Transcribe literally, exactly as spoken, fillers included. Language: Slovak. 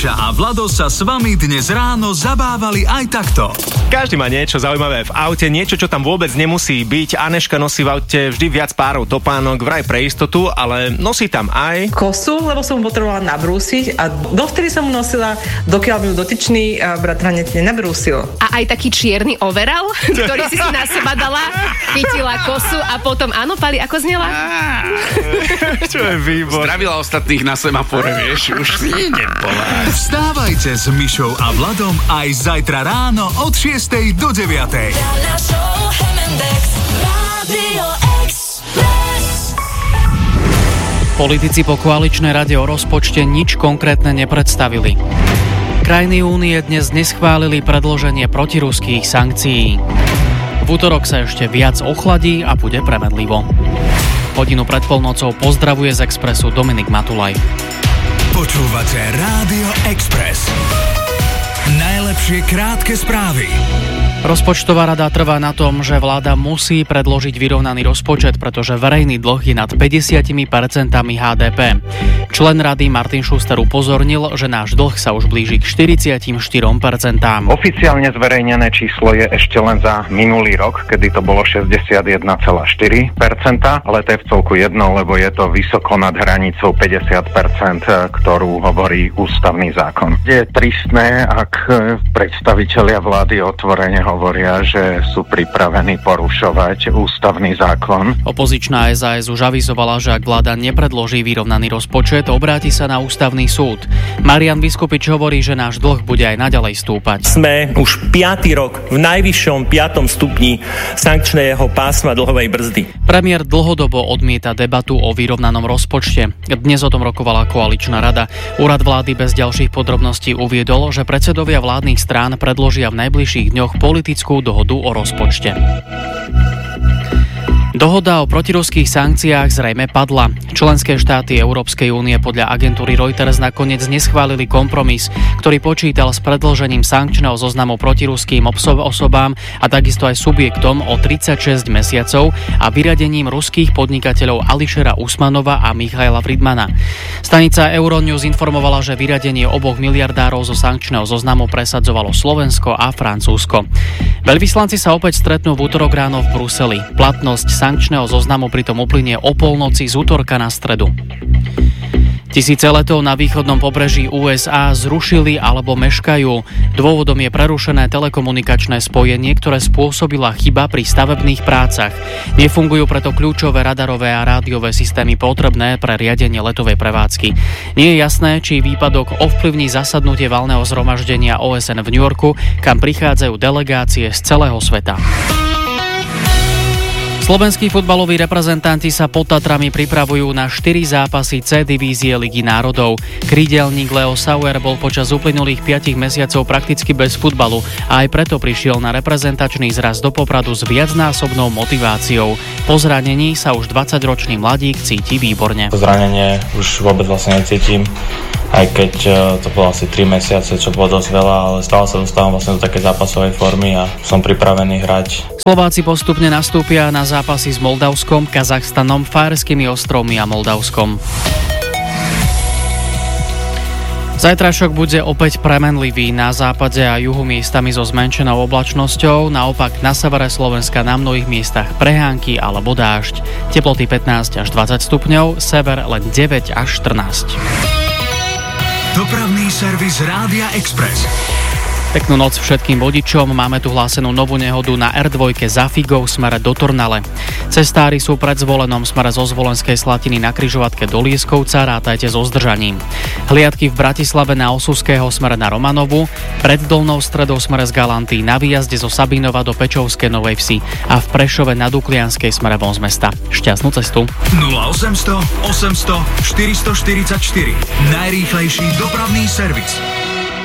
Míša a Vlado sa s vami dnes ráno zabávali aj takto. Každý má niečo zaujímavé v aute, niečo, čo tam vôbec nemusí byť. Aneška nosí v aute vždy viac párov topánok, vraj pre istotu, ale nosí tam aj kosu, lebo som potrebovala nabrúsiť a dovtedy som mu nosila, dokiaľ mi ju dotyčný bratranec nenabrúsil. A aj taký čierny overall, ktorý si si na seba dala, chytila kosu a potom áno, Pali, ako znela? Čo je výbor. Zdravila ostatných na semafore, vieš, už si idem povedať. Vstávajte s Mišou a Vladom aj zajtra ráno od šiestej do deviatej. Politici po koaličnej rade o rozpočte nič konkrétne nepredstavili. Krajiny únie dnes neschválili predĺženie protiruských sankcií. V útorok sa ešte viac ochladí a bude premedlivo. Hodinu pred polnocou pozdravuje z Expressu Dominik Matulaj. Počúvate Rádio Express. Najlepšie krátke správy. Rozpočtová rada trvá na tom, že vláda musí predložiť vyrovnaný rozpočet, pretože verejný dlh je nad päťdesiat percent há dé pé. Člen rady Martin Schuster upozornil, že náš dlh sa už blíži k štyridsaťštyri percent. Oficiálne zverejnené číslo je ešte len za minulý rok, kedy to bolo šesťdesiatjeden celá štyri percent, ale to je v celku jedno, lebo je to vysoko nad hranicou päťdesiat percent, ktorú hovorí ústavný zákon. Je tristné, ak predstavitelia vlády otvorene hovoria, že sú pripravení porušovať ústavný zákon. Opozičná es a es už avizovala, že ak vláda nepredloží vyrovnaný rozpočet, obráti sa na ústavný súd. Marian Vyskupič hovorí, že náš dlh bude aj naďalej stúpať. Sme už piaty rok v najvyššom piatom stupni sankčného pásma dlhovej brzdy. Premiér dlhodobo odmieta debatu o vyrovnanom rozpočte. Dnes o tom rokovala koaličná rada. Úrad vlády bez ďalších podrobností uviedol, že predsedovia vládnych strán predložia v najbližších dňoch politickú dohodu o rozpočte. Dohoda o protiruských sankciách zrejme padla. Členské štáty Európskej únie podľa agentúry Reuters nakoniec neschválili kompromis, ktorý počítal s predĺžením sankčného zoznamu protiruským osobám a takisto aj subjektom o tridsaťšesť mesiacov a vyradením ruských podnikateľov Ališera Usmanova a Michaila Friedmana. Stanica Euronews informovala, že vyradenie oboch miliardárov zo sankčného zoznamu presadzovalo Slovensko a Francúzsko. Veľvyslanci sa opäť stretnú v útorok ráno v Bruseli. Platnosť sankčného zoznamu pritom uplynie o polnoci z útorka na stredu. Tisíce letov na východnom pobreží ú es á zrušili alebo meškajú. Dôvodom je prerušené telekomunikačné spojenie, ktoré spôsobila chyba pri stavebných prácach. Nefungujú preto kľúčové radarové a rádiové systémy potrebné pre riadenie letovej prevádzky. Nie je jasné, či výpadok ovplyvní zasadnutie valného zhromaždenia ó es en v New Yorku, kam prichádzajú delegácie z celého sveta. Slovenskí futbaloví reprezentanti sa pod Tatrami pripravujú na štyri zápasy C divízie Ligy národov. Krídelník Leo Sauer bol počas uplynulých piatich mesiacov prakticky bez futbalu a aj preto prišiel na reprezentačný zraz do Popradu s viacnásobnou motiváciou. Po zranení sa už dvadsaťročný mladík cíti výborne. Po zranenie už vôbec vlastne necítim, aj keď to bolo asi tri mesiace, čo bolo dosť veľa, ale stále sa dostávam vlastne do takej zápasovej formy a som pripravený hrať. Slováci postupne nastúpia na zápasy s Moldavskom, Kazachstanom, Fajerskými ostrovmi a Moldavskom. Zajtrajšok bude opäť premenlivý, na západe a juhu miestami so zmenšenou oblačnosťou, naopak na severe Slovenska na mnohých miestach prehánky alebo dážď. Teploty pätnásť až dvadsať stupňov, sever len deväť až štrnásť. Dopravný servis Rádia Express. Peknú noc všetkým vodičom. Máme tu hlásenú novú nehodu na er dva za Figou smere do Tornale. Cestári sú pred Zvolenom smere zo Zvolenskej Slatiny na križovatke do Lieskovca, rátajte so zdržaním. Hliadky v Bratislave na Osuského smere na Romanovu, pred Dolnou Stredou smere z Galanty, na výjazde zo Sabinova do Pečovskej Novej Vsi a v Prešove na Duklianskej smere von z mesta. Šťastnú cestu. nula osem nula nula osem nula nula štyri štyri štyri Najrýchlejší dopravný servis.